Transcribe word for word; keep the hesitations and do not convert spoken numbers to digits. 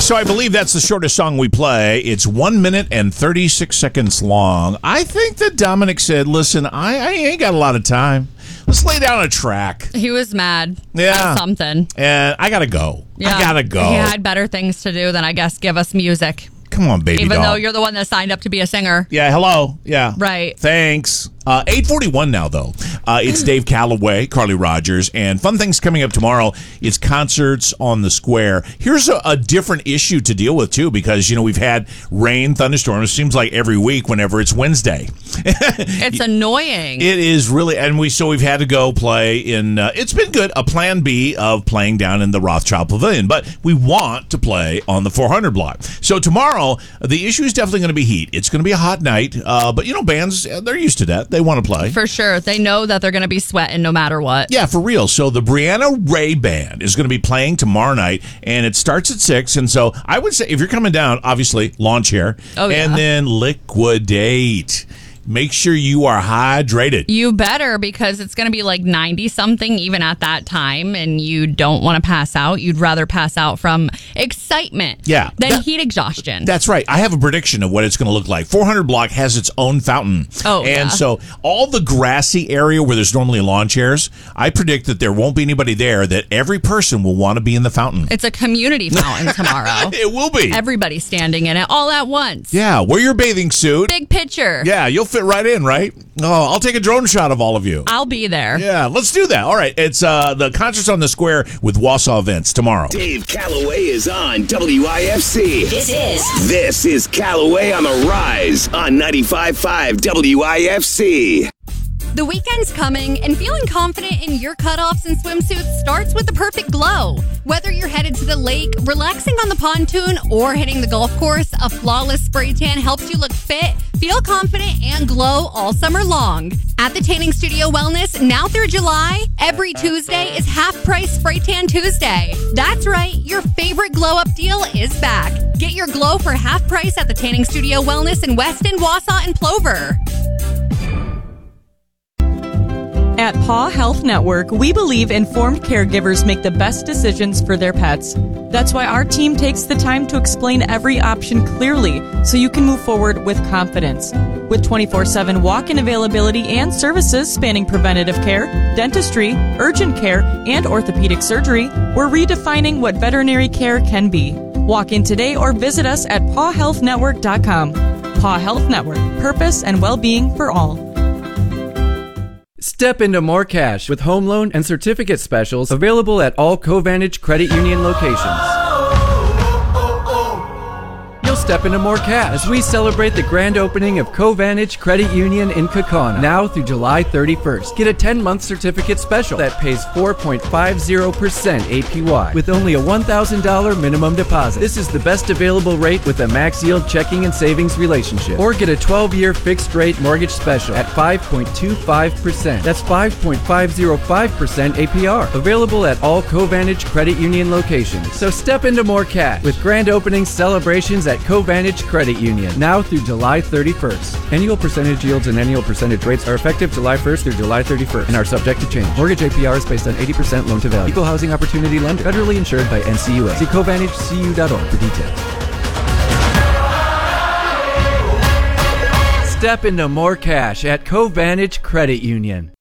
So I believe that's the shortest song we play. It's one minute and thirty-six seconds long. I think that Dominic said, listen, I, I ain't got a lot of time. Let's lay down a track. He was mad Yeah. at something. And I got to go. Yeah. I got to go. He had better things to do than, I guess, give us music. Come on, baby Even doll. though you're the one that signed up to be a singer. Yeah, hello. Yeah. Right. Thanks. Uh, eight forty-one now, though. Uh, it's Dave Calloway, Carly Rogers, and fun things coming up tomorrow. It's concerts on the square. Here's a, a different issue to deal with, too, because, you know, we've had rain, thunderstorms. It seems like every week whenever it's Wednesday. It's annoying. It is really, and we so we've had to go play in, uh, it's been good, a plan B of playing down in the Rothschild Pavilion, but we want to play on the four hundred block. So tomorrow, the issue is definitely going to be heat. It's going to be a hot night, uh, but, you know, bands, they're used to that. They want to play. For sure. They know that they're going to be sweating no matter what. Yeah, for real. So the Brianna Ray Band is going to be playing tomorrow night, and it starts at six. And so I would say if you're coming down, obviously, lawn chair, oh, yeah. and then liquidate. Make sure you are hydrated. You better, because it's going to be like ninety something even at that time, and you don't want to pass out. You'd rather pass out from excitement Yeah, than that- heat exhaustion. That's right. I have a prediction of what it's going to look like. four hundred block has its own fountain. Oh, And yeah. so all the grassy area where there's normally lawn chairs, I predict that there won't be anybody there, that every person will want to be in the fountain. It's a community fountain tomorrow. It will be. Everybody standing in it all at once. Yeah, wear your bathing suit. Big picture. Yeah, you'll fit right in, right? Oh, I'll take a drone shot of all of you. I'll be there. Yeah, let's do that. All right, it's uh, the Concerts on the Square with Wausau Events tomorrow. Dave Calloway is on W I F C. This is This is Calloway on the Rise on ninety-five point five W I F C. The weekend's coming, and feeling confident in your cutoffs and swimsuits starts with the perfect glow. Whether you're headed to the lake, relaxing on the pontoon, or hitting the golf course, a flawless spray tan helps you look fit, feel confident, and glow all summer long. At the Tanning Studio Wellness, now through July, every Tuesday is half-price Spray Tan Tuesday. That's right, your favorite glow-up deal is back. Get your glow for half price at the Tanning Studio Wellness in Weston, Wausau, and Plover. At Paw Health Network, we believe informed caregivers make the best decisions for their pets. That's why our team takes the time to explain every option clearly so you can move forward with confidence. With twenty-four seven walk-in availability and services spanning preventative care, dentistry, urgent care, and orthopedic surgery, we're redefining what veterinary care can be. Walk in today or visit us at paw health network dot com. Paw Health Network, purpose and well-being for all. Step into more cash with home loan and certificate specials available at all Covantage Credit Union locations. You'll step into more cash as we celebrate the grand opening of Covantage Credit Union in Kaukauna, now through July thirty-first. Get a ten-month certificate special that pays four point five zero percent A P Y with only a one thousand dollars minimum deposit. This is the best available rate with a max yield checking and savings relationship. Or get a twelve-year fixed rate mortgage special at five point two five percent. That's five point five zero five percent A P R. Available at all Covantage Credit Union locations. So step into more cash with grand opening celebrations at Covantage Credit Union, now through July thirty-first. Annual percentage yields and annual percentage rates are effective July first through July thirty-first and are subject to change. Mortgage A P R is based on eighty percent loan to value. Equal housing opportunity lender. Federally insured by N C U A. See Covantage C U dot org for details. Step into more cash at Covantage Credit Union.